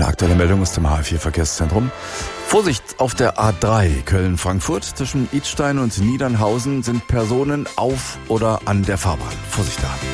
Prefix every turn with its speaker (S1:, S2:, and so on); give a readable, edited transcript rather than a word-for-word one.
S1: Eine aktuelle Meldung aus dem HR4 Verkehrszentrum. Vorsicht auf der A3 Köln-Frankfurt. Zwischen Idstein und Niedernhausen sind Personen auf oder an der Fahrbahn. Vorsicht da.